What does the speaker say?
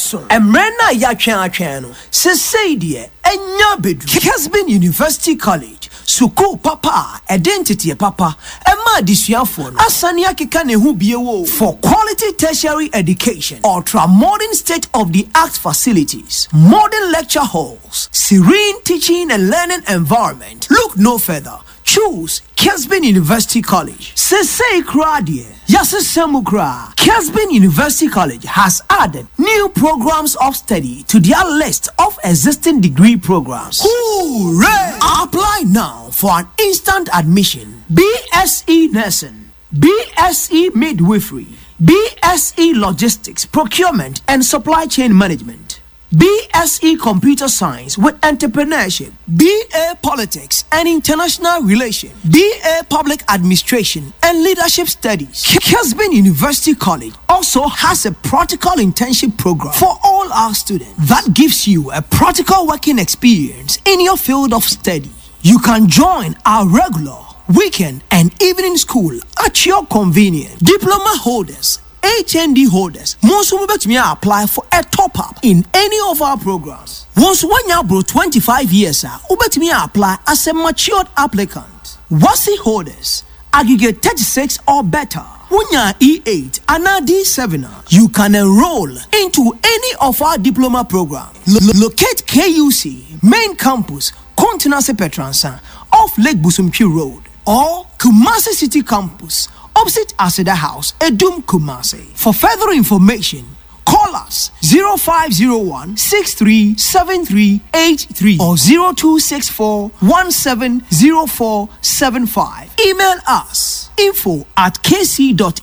Emeso, Emrena Yachano, Sesaidia, Enya Bedru, Kesbin University College, Suku Papa, Identity Papa, Emma Disuafon, Asania Kikane Hubiewo, for quality tertiary education, ultra modern state of the art facilities, modern lecture halls, serene teaching and learning environment. Look no further. Choose Kesbin University College. Sesei Kradie, Yasesemukra. Kesbin University College has added new programs of study to their list of existing degree programs. Hooray! Apply now for an instant admission. BSE Nursing, BSE Midwifery, BSE Logistics, Procurement and Supply Chain Management, BSE Computer Science with Entrepreneurship, BA Politics and International Relations, BA Public Administration and Leadership Studies. Kesbin University College also has a practical internship program for all our students that gives you a practical working experience in your field of study. You can join our regular, weekend and evening school at your convenience. Diploma holders, HND holders, most of me apply for a top-up in any of our programs. Once one year bro 25 years, me apply as a matured applicant. WASI holders, aggregate 36 or better. Wunya E8 and D7, you can enroll into any of our diploma programs. Locate KUC, main campus, Continental Petransa, off Lake Busumchi Road, or Kumasi City Campus, opposite Aseda House, Edum Kumasi. For further information, call us 0501 637383 or 0264 170475. Email us info@kc.edu.